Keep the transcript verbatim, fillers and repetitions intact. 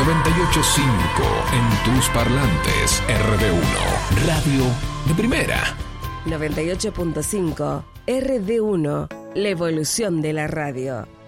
noventa y ocho punto cinco en tus parlantes. R D uno, radio de primera. noventa y ocho punto cinco R D uno, la evolución de la radio.